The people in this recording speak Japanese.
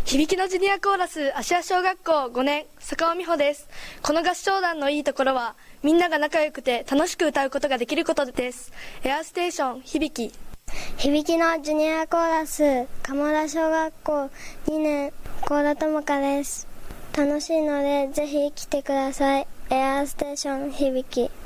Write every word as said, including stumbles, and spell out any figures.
響きのジュニアコーラス芦屋小学校ごねん坂尾美穂です。この合唱団のいいところはみんなが仲良くて楽しく歌うことができることです。エアステーション響き。 響きのジュニアコーラス鴨田小学校にねん高田智香です。楽しいのでぜひ来てください。エアステーション響き。